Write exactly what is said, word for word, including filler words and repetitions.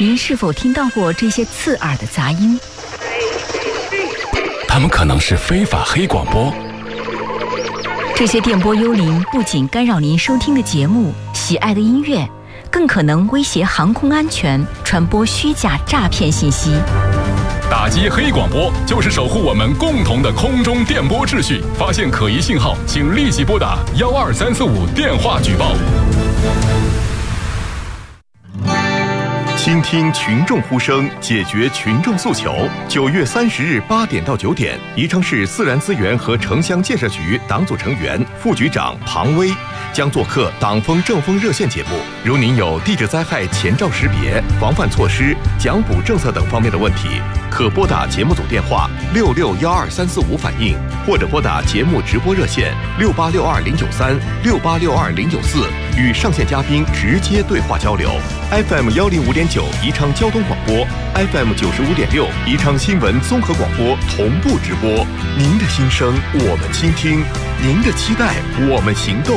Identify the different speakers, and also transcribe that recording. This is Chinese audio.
Speaker 1: 您是否听到过这些刺耳的杂音？
Speaker 2: 它们可能是非法黑广播。
Speaker 1: 这些电波幽灵不仅干扰您收听的节目、喜爱的音乐，更可能威胁航空安全，传播虚假诈骗信息。
Speaker 2: 打击黑广播就是守护我们共同的空中电波秩序。发现可疑信号，请立即拨打幺二三四五电话举报。
Speaker 3: 倾听群众呼声，解决群众诉求。九月三十日八点到九点，宜昌市自然资源和城乡建设局党组成员、副局长庞威将做客党风政风热线节目。如您有地质灾害前兆识别、防范措施、奖补政策等方面的问题，可拨打节目组电话六六幺二三四五反映，或者拨打节目直播热线六八六二零九三、六八六二零九四，与上线嘉宾直接对话交流。F M 幺零五点九宜昌交通广播 ，F M 九十五点六宜昌新闻综合广播同步直播。您的心声我们倾听，您的期待我们行动。